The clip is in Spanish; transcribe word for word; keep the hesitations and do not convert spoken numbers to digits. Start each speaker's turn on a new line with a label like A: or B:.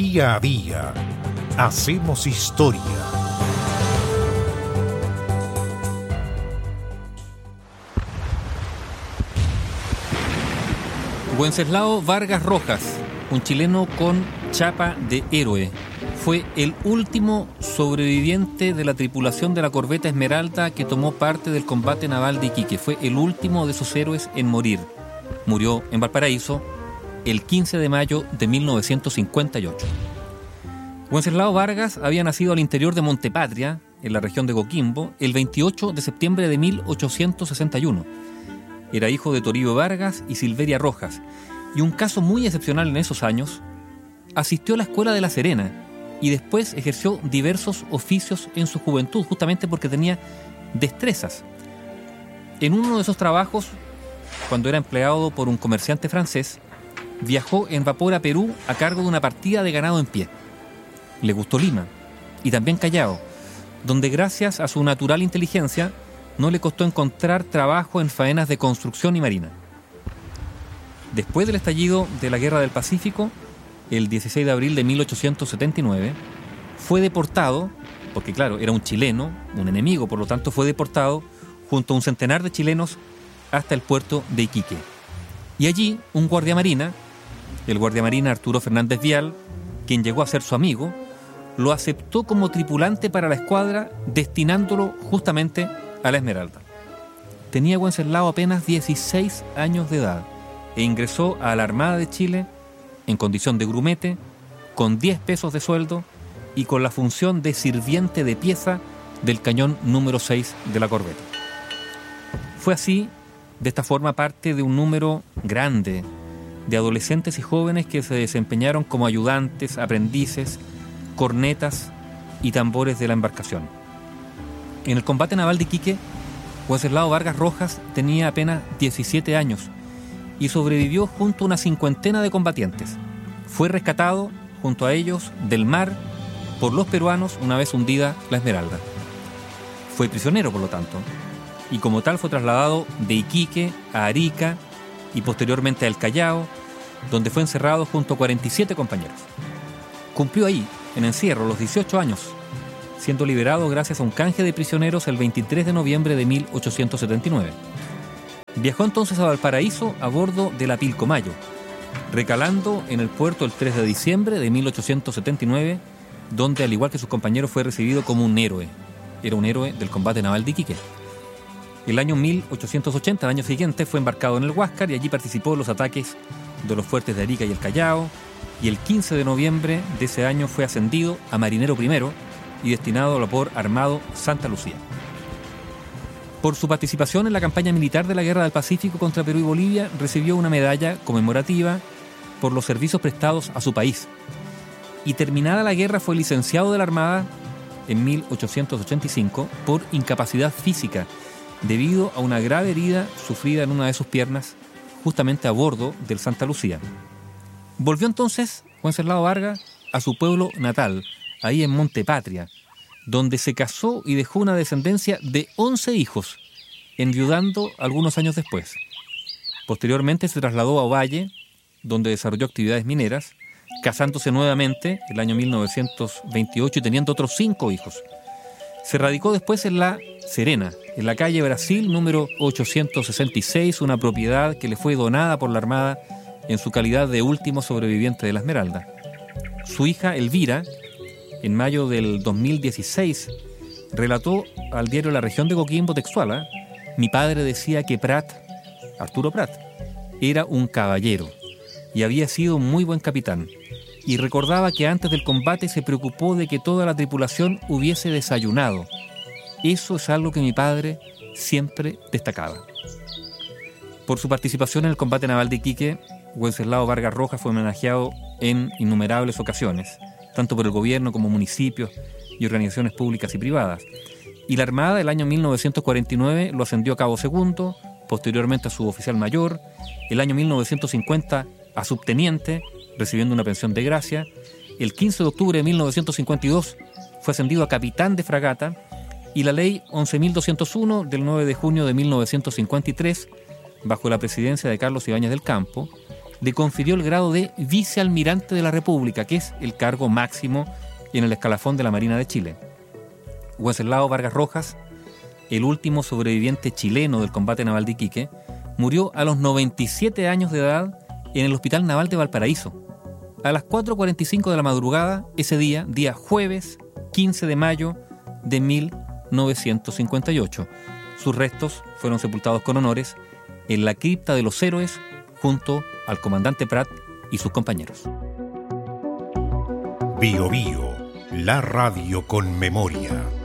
A: Día a día hacemos historia.
B: Wenceslao Vargas Rojas, un chileno con chapa de héroe, fue el último sobreviviente de la tripulación de la corbeta Esmeralda que tomó parte del combate naval de Iquique. Fue el último de esos héroes en morir. Murió en Valparaíso el quince de mayo de mil novecientos cincuenta y ocho. Wenceslao Vargas había nacido al interior de Montepatria, en la región de Coquimbo, el veintiocho de septiembre de mil ochocientos sesenta y uno. Era hijo de Toribio Vargas y Silveria Rojas, y un caso muy excepcional en esos años, asistió a la escuela de La Serena y después ejerció diversos oficios en su juventud, justamente porque tenía destrezas. En uno de esos trabajos, cuando era empleado por un comerciante francés, viajó en vapor a Perú a cargo de una partida de ganado en pie. Le gustó Lima y también Callao, donde gracias a su natural inteligencia no le costó encontrar trabajo en faenas de construcción y marina. Después del estallido de la Guerra del Pacífico, el dieciséis de abril de mil ochocientos setenta y nueve, fue deportado, porque claro, era un chileno, un enemigo, por lo tanto fue deportado junto a un centenar de chilenos hasta el puerto de Iquique. Y allí un guardiamarina, el guardiamarina Arturo Fernández Vial, quien llegó a ser su amigo, lo aceptó como tripulante para la escuadra, destinándolo justamente a la Esmeralda. Tenía Wenceslao apenas dieciséis años de edad e ingresó a la Armada de Chile en condición de grumete, con diez pesos de sueldo y con la función de sirviente de pieza del cañón número seis de la corbeta. Fue así, de esta forma, parte de un número grande de adolescentes y jóvenes que se desempeñaron como ayudantes, aprendices, cornetas y tambores de la embarcación. En el combate naval de Iquique, Wenceslao Vargas Rojas tenía apenas diecisiete años y sobrevivió junto a una cincuentena de combatientes. Fue rescatado junto a ellos del mar por los peruanos una vez hundida la Esmeralda. Fue prisionero, por lo tanto, y como tal fue trasladado de Iquique a Arica y posteriormente a El Callao, donde fue encerrado junto a cuarenta y siete compañeros. Cumplió ahí, en encierro, los dieciocho años, siendo liberado gracias a un canje de prisioneros el veintitrés de noviembre de mil ochocientos setenta y nueve. Viajó entonces a Valparaíso a bordo de la Pilcomayo, recalando en el puerto el tres de diciembre de mil ochocientos setenta y nueve, donde, al igual que sus compañeros, fue recibido como un héroe. Era un héroe del combate naval de Iquique. El año mil ochocientos ochenta, el año siguiente, fue embarcado en el Huáscar y allí participó en los ataques de los fuertes de Arica y El Callao, y el quince de noviembre de ese año fue ascendido a marinero primero y destinado al vapor armado Santa Lucía. Por su participación en la campaña militar de la Guerra del Pacífico contra Perú y Bolivia, recibió una medalla conmemorativa por los servicios prestados a su país. Y terminada la guerra fue licenciado de la Armada en mil ochocientos ochenta y cinco por incapacidad física, debido a una grave herida sufrida en una de sus piernas, justamente a bordo del Santa Lucía. Volvió entonces Wenceslao Vargas a su pueblo natal, ahí en Montepatria, donde se casó y dejó una descendencia de once hijos, enviudando algunos años después. Posteriormente se trasladó a Ovalle, donde desarrolló actividades mineras, casándose nuevamente el año mil novecientos veintiocho y teniendo otros cinco hijos. Se radicó después en La Serena, en la calle Brasil número ochocientos sesenta y seis, una propiedad que le fue donada por la Armada en su calidad de último sobreviviente de la Esmeralda. Su hija Elvira, en mayo del dos mil dieciséis, relató al diario La Región de Coquimbo textual, ¿eh? Mi padre decía que Prat, Arturo Prat, era un caballero y había sido un muy buen capitán, y recordaba que antes del combate se preocupó de que toda la tripulación hubiese desayunado. Eso es algo que mi padre siempre destacaba. Por su participación en el combate naval de Iquique, Wenceslao Vargas Rojas fue homenajeado en innumerables ocasiones, tanto por el gobierno como municipios y organizaciones públicas y privadas. Y la Armada, el año mil novecientos cuarenta y nueve, lo ascendió a cabo segundo, posteriormente a suboficial mayor, el año mil novecientos cincuenta a subteniente, recibiendo una pensión de gracia. El quince de octubre de mil novecientos cincuenta y dos fue ascendido a capitán de fragata, y la ley once mil doscientos uno del nueve de junio de mil novecientos cincuenta y tres, bajo la presidencia de Carlos Ibáñez del Campo, le confirió el grado de vicealmirante de la República, que es el cargo máximo en el escalafón de la Marina de Chile. Wenceslao Vargas Rojas, el último sobreviviente chileno del combate naval de Iquique, murió a los noventa y siete años de edad en el Hospital Naval de Valparaíso. A las cuatro cuarenta y cinco de la madrugada, ese día, día jueves quince de mayo de mil novecientos cincuenta y ocho. Sus restos fueron sepultados con honores en la cripta de los héroes junto al comandante Prat y sus compañeros.
A: Bio Bio, la radio con memoria.